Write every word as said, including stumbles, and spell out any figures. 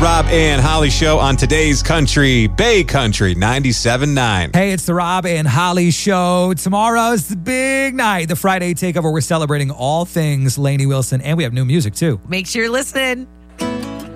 Rob and Holly Show on today's Country, Bay Country ninety-seven point nine. Hey, it's the Rob and Holly Show. Tomorrow's the big night, the Friday Takeover. We're celebrating all things Lainey Wilson, and we have new music, too. Make sure you're listening.